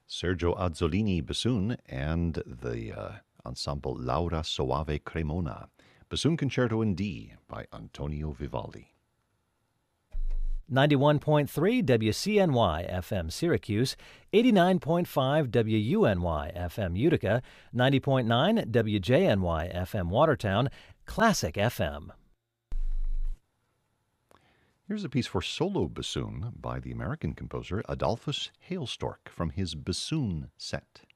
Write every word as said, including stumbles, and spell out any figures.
Sergio Azzolini bassoon and the uh, ensemble Laura Soave Cremona. Bassoon Concerto in D by Antonio Vivaldi. ninety-one point three W C N Y F M Syracuse, eighty-nine point five W U N Y F M Utica, ninety point nine W J N Y F M Watertown, Classic F M. Here's a piece for solo bassoon by the American composer Adolphus Hailstork from his Bassoon Set.